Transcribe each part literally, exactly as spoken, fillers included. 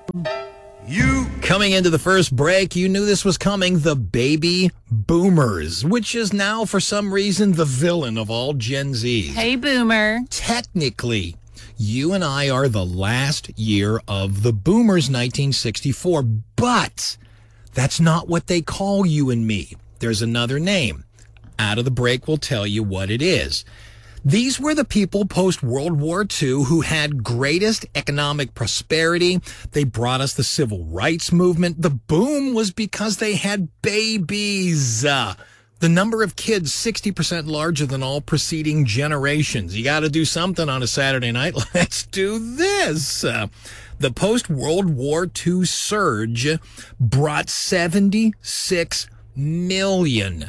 You coming into the first break, you knew this was coming, the baby boomers, which is now for some reason the villain of all Gen Zs. Hey, boomer. Technically, you and I are the last year of the boomers, nineteen sixty-four, but that's not what they call you and me. There's another name. Out of the break, we'll tell you what it is. These were the people post-World War Two who had greatest economic prosperity. They brought us the civil rights movement. The boom was because they had babies. Uh, the number of kids, sixty percent larger than all preceding generations. You got to do something on a Saturday night. Let's do this. Uh, the post-World War Two surge brought seventy-six million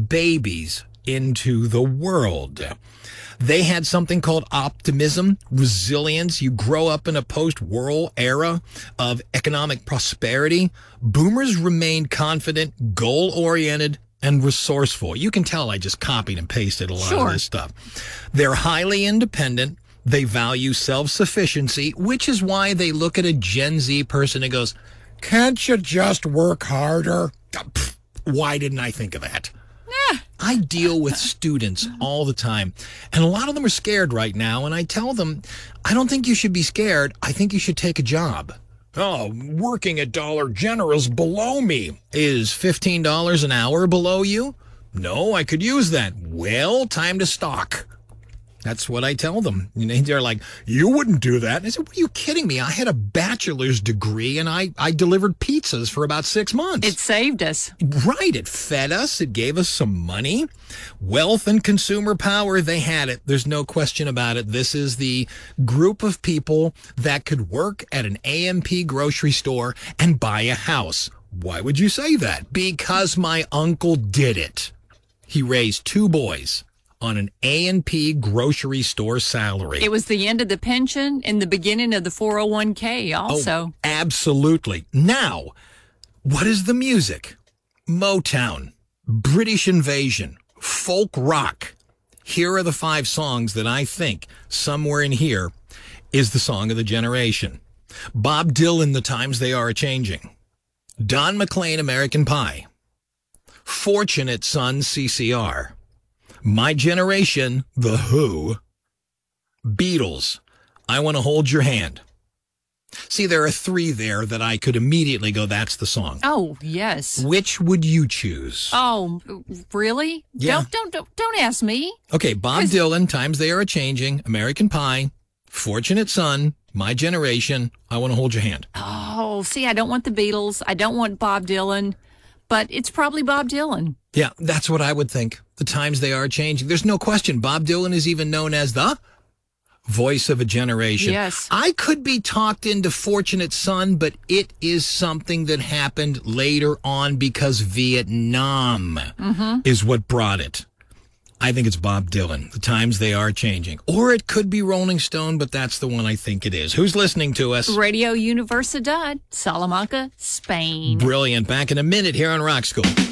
babies into the world. They had something called optimism, resilience. You grow up in a post-war era of economic prosperity. Boomers remained confident, goal-oriented, and resourceful. You can tell I just copied and pasted a lot Sure. of this stuff. They're highly independent. They value self-sufficiency, which is why they look at a Gen Z person and goes, "Can't you just work harder?" Pfft, why didn't I think of that? I deal with students all the time, and a lot of them are scared right now, and I tell them, I don't think you should be scared. I think you should take a job. Oh, working at Dollar General's below me. Is fifteen dollars an hour below you? No, I could use that. Well, time to stock. That's what I tell them. You know, they're like, "You wouldn't do that." And I said, "What are you kidding me? I had a bachelor's degree and I, I delivered pizzas for about six months. It saved us. Right. It fed us. It gave us some money. Wealth and consumer power, they had it. There's no question about it. This is the group of people that could work at an A M P grocery store and buy a house. Why would you say that? Because my uncle did it. He raised two boys on an A and P grocery store salary. It was the end of the pension and the beginning of the four oh one k also. Oh, absolutely. Now, what is the music? Motown, British Invasion, folk rock. Here are the five songs that I think somewhere in here is the song of the generation. Bob Dylan, The Times They Are A-Changing. Don McLean, American Pie. Fortunate Son, C C R. My Generation, The Who. Beatles, I Want to Hold Your Hand. See, there are three there that I could immediately go, that's the song. Oh, yes. Which would you choose? Oh, really? Yeah. Don't, don't, don't, don't ask me. Okay, Bob Dylan, Times They Are A-Changing, American Pie, Fortunate Son, My Generation, I Want to Hold Your Hand. Oh, see, I don't want the Beatles. I don't want Bob Dylan, but it's probably Bob Dylan. Yeah, that's what I would think. The times they are changing. There's no question. Bob Dylan is even known as the voice of a generation. Yes. I could be talked into Fortunate Son, but it is something that happened later on because Vietnam Mm-hmm. is what brought it. I think it's Bob Dylan. The times they are changing. Or it could be Rolling Stone, but that's the one I think it is. Who's listening to us? Radio Universidad, Salamanca, Spain. Brilliant. Back in a minute here on Rock School.